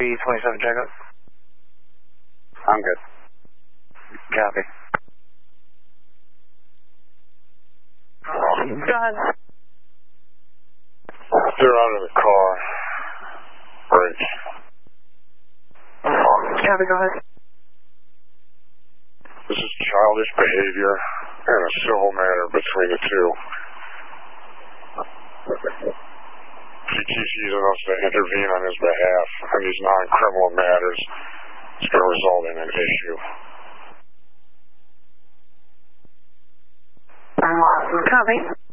B27 checkup. I'm good. Copy. Go ahead. They're out of the car. Break. Copy, go ahead. This is childish behavior and a civil matter between the two. He keeps using us to intervene on his behalf on these non-criminal matters. It's going to result in an issue. Copy.